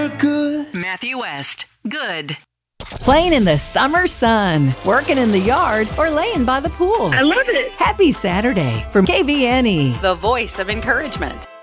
You're good. Matthew West. Good. Playing in the summer sun, working in the yard, or laying by the pool. I love it. Happy Saturday from KVNE. The voice of encouragement.